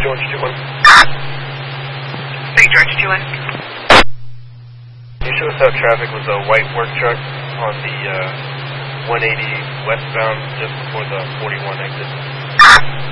George 2-1. Big George 2-1. Can you show us how traffic was a white work truck on the 180 westbound just before the 41 exit?